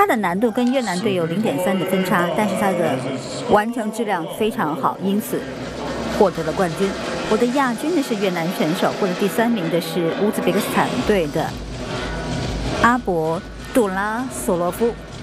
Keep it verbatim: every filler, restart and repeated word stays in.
它的难度跟越南队有零点三的分差，但是它的完成质量非常好，因此获得了冠军。我的亚军呢是越南选手，获得第三名的是乌兹别克斯坦队的阿博杜拉索罗夫。